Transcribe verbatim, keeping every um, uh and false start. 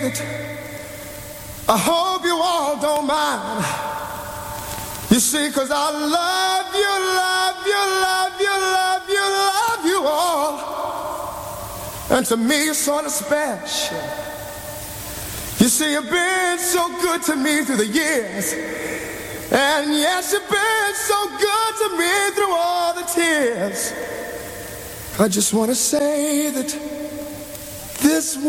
I hope you all don't mind. You see, 'cause I love you, love you, love you, love you, love you all. And to me you're sort of special. You see, you've been so good to me through the years. And yes, you've been so good to me through all the tears. I just want to say that this